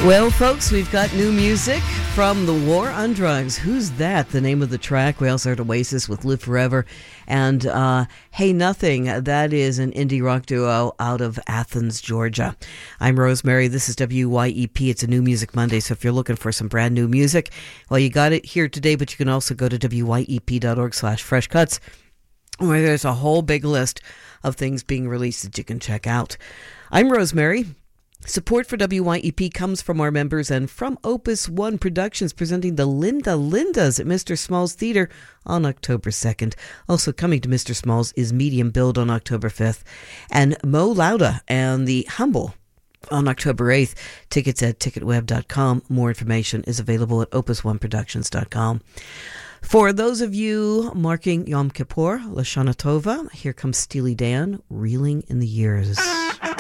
Well, folks, we've got new music from The War on Drugs. Who's That? The name of the track. We also heard Oasis with Live Forever. And Hey Nothing, that is an indie rock duo out of Athens, Georgia. I'm Rosemary. This is WYEP. It's a New Music Monday, so if you're looking for some brand new music, well, you got it here today, but you can also go to wyep.org/freshcuts, where there's a whole big list of things being released that you can check out. I'm Rosemary. Support for WYEP comes from our members and from Opus One Productions, presenting the Linda Lindas at Mr. Small's Theatre on October 2nd. Also coming to Mr. Small's is Medium Build on October 5th, and Mo Lauda and the Humble on October 8th. Tickets at ticketweb.com. More information is available at opusoneproductions.com. For those of you marking Yom Kippur, Lashana Tova, here comes Steely Dan, Reeling in the Years.